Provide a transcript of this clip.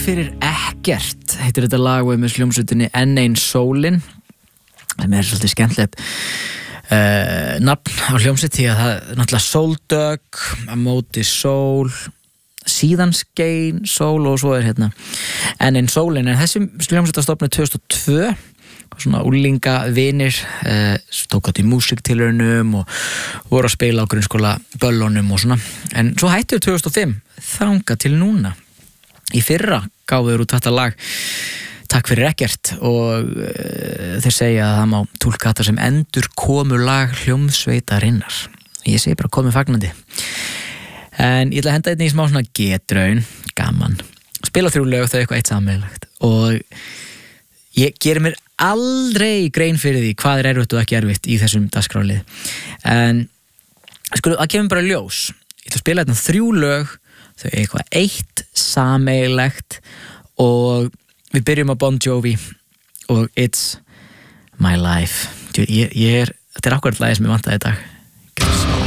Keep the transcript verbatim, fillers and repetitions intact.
fyrir ekkert heitir þetta lag og með hljómsveitinni Enn ein sólin. Það er svolítið skemmtilegt uh, nafn á hljómsveit því að það er náttúrulega sóldögg á móti sól, síðan skein sól og svo er hérna Enn ein sólin. En þessi hljómsveit var stofnuð tvö þúsund og tvö, svona úlinga vinir uh, tók átt í músiktilraunum og voru að spila á grunnskóla böllunum og svona. En svo hættu tvö þúsund og fimm þangað til núna. Í fyrra gáfuður út þetta lag Takk fyrir ekkert og uh, þeir segja að það má túlka þetta sem endur komu lag hljómsveitarinnar. Ég segi bara komið fagnandi. En ég ætla að henda einnig í smá svona getraun, gaman. Spila þrjú lög, þau eitthvað eitt sammeðilegt. Og ég gerir mér aldrei grein fyrir því hvað er erfitt og ekki erfitt í þessum dagskrálið. En sko, það kemur bara ljós. Ég ætla að spila þetta þrjú lög, þau eitthvað eitt sammeðilegt og við byrjum á Bon Jovi og It's My Life. Ég, ég er, þetta er akkurat lagið sem ég vantaði í dag.